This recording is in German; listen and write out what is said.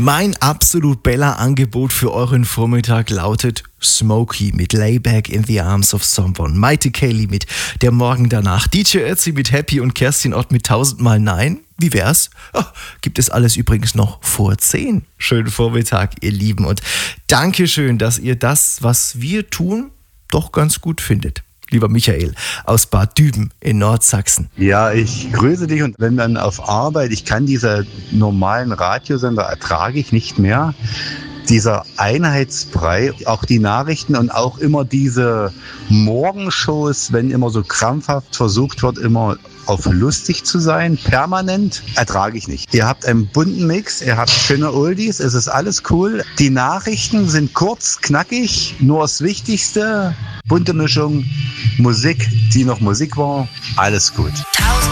Mein absolut Bella-Angebot für euren Vormittag lautet Smokey mit Layback in the Arms of Someone, Maite Kelly mit Der Morgen danach, DJ Ötzi mit Happy und Kerstin Ott mit 1000-mal Nein. Wie wär's? Gibt es alles übrigens noch vor 10. Schönen Vormittag, ihr Lieben. Und Dankeschön, dass ihr das, was wir tun, doch ganz gut findet. Lieber Michael aus Bad Düben in Nordsachsen. Ja, ich grüße dich, und wenn dann auf Arbeit, ich kann diese normalen Radiosender ertrage ich nicht mehr. Dieser Einheitsbrei, auch die Nachrichten und auch immer diese Morgenshows, wenn immer so krampfhaft versucht wird, immer auf lustig zu sein, permanent, ertrage ich nicht. Ihr habt einen bunten Mix, ihr habt schöne Oldies, es ist alles cool. Die Nachrichten sind kurz, knackig, nur das Wichtigste, bunte Mischung, Musik, die noch Musik war, alles gut.